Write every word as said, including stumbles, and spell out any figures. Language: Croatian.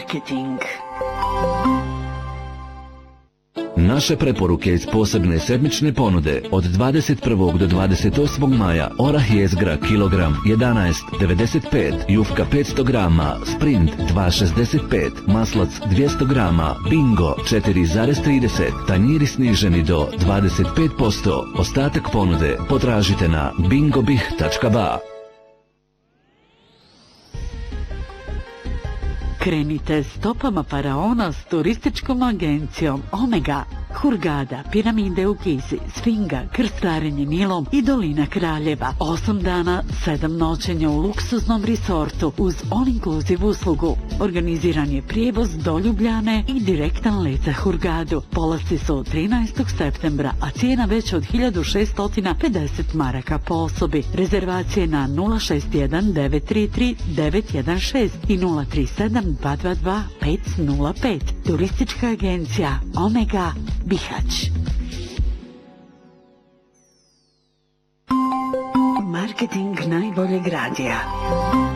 Marketing. Naše preporuke iz posebne sedmične ponude od dvadeset prvog do dvadeset osmog maja: orah jezgra kilogram jedanaest devedeset pet, jufka petsto grama, sprint dva šezdeset pet, maslac dvjesto grama, bingo četiri zarez trideset, tanjiri sniženi do dvadeset pet posto. Ostatak ponude potražite na bingobih tačka ba. Krenite stopama faraona s turističkom agencijom Omega. Hurgada, piramide u Gizi, Sfinga, krstarenje Nilom i dolina Kraljeva. Osam dana, sedam noćenja u luksuznom resortu uz all-inclusive uslugu. Organiziran je prijevoz do Ljubljane i direktan let za Hurgadu. Polasci su trinaestog septembra, a cijena već od hiljadu šeststo pedeset maraka po osobi. Rezervacije na nula šest jedan devet tri tri devet jedan šest i nula tri sedam dva dva dva pet nula pet. Turistička agencija Omega, Bihać. Marketing najboljeg radija.